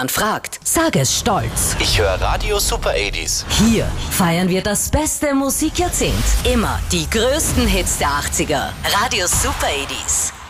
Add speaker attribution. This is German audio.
Speaker 1: fragt, sag es stolz.
Speaker 2: Ich höre Radio Super 80s.
Speaker 1: Hier feiern wir das beste Musikjahrzehnt. Immer die größten Hits der 80er. Radio Super 80s.